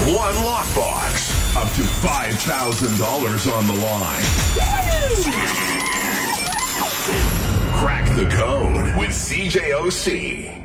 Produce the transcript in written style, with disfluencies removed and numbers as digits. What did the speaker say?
One lockbox. Up to $5,000 on the line. Crack the code with CJOC.